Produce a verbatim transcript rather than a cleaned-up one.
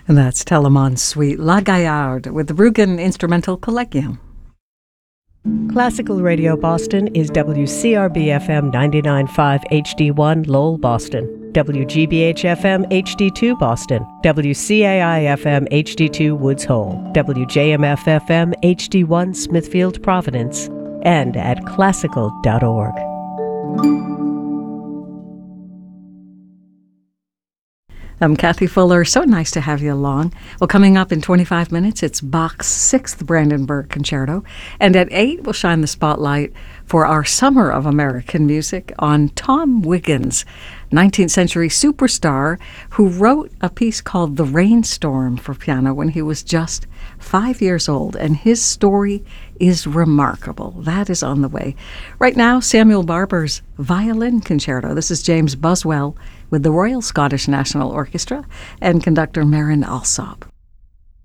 And that's Telemann's suite La Gaillarde with the Bruggen Instrumental Collegium. Classical Radio Boston is W C R B F M ninety-nine point five H D one Lowell, Boston, W G B H F M H D two Boston, W C A I F M H D two Woods Hole, W J M F F M H D one Smithfield, Providence, and at classical dot org. I'm Kathy Fuller. So nice to have you along. Well, coming up in twenty-five minutes, it's Bach's sixth Brandenburg Concerto. And at eight, we'll shine the spotlight for our Summer of American Music on Tom Wiggins, nineteenth century superstar who wrote a piece called The Rainstorm for piano when he was just five years old. And his story is remarkable. That is on the way. Right now, Samuel Barber's Violin Concerto. This is James Buswell with the Royal Scottish National Orchestra and conductor Marin Alsop.